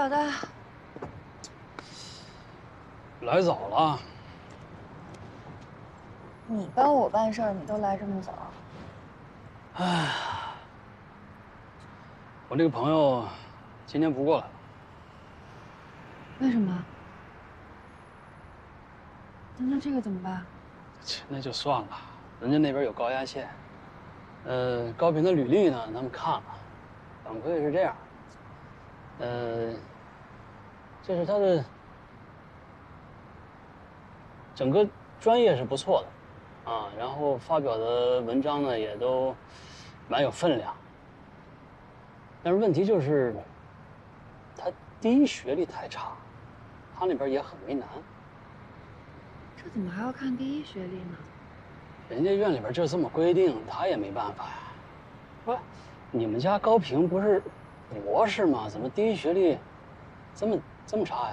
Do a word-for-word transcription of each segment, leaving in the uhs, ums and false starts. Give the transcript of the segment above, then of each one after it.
找的？ 来早了。 你帮我办事儿，你都来这么早？ 唉，我这个朋友今天不过来了。 为什么？那这个怎么办？ 切，那就算了，人家那边有高压线。呃，高平的履历呢，他们看了，反馈是这样。呃，这是他的整个专业是不错的，啊，然后发表的文章呢也都蛮有分量。但是问题就是，他第一学历太差，他那边也很为难。 这怎么还要看第一学历呢？ 人家院里边就这么规定，他也没办法呀。不，你们家高平不是博士吗？怎么第一学历这么这么差呀？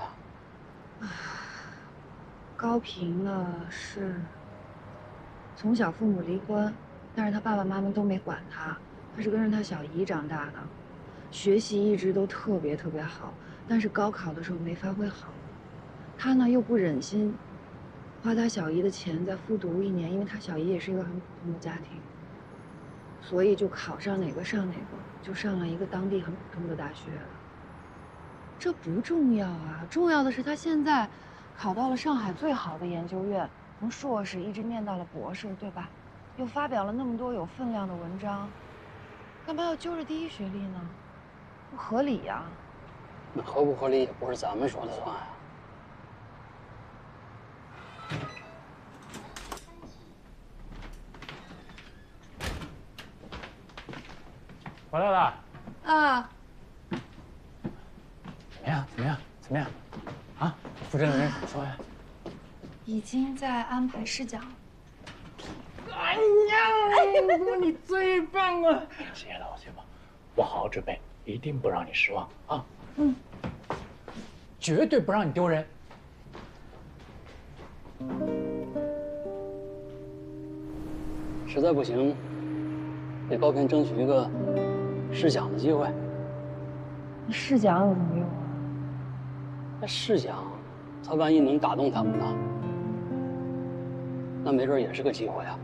高平呢是从小父母离婚，但是他爸爸妈妈都没管他，他是跟着他小姨长大的，学习一直都特别特别好，但是高考的时候没发挥好。他呢又不忍心花他小姨的钱再复读一年，因为他小姨也是一个很普通的家庭，所以就考上哪个上哪个，就上了一个当地很普通的大学。这不重要啊，重要的是他现在考到了上海最好的研究院，从硕士一直念到了博士，对吧？又发表了那么多有分量的文章，干嘛要揪着第一学历呢？不合理呀。 那合不合理也不是咱们说了算呀。 回来了。 啊， 怎么样？怎么样？怎么样？啊，负责人怎么说呀？ 已经在安排试讲了。 哎呀，你最棒了！谢谢老谢吧，我好好准备，一定不让你失望啊！嗯，绝对不让你丢人。 实在不行，给高平争取一个试讲的机会。 试讲有什么用啊？ 那试讲，他万一能打动他们呢？那没准也是个机会啊。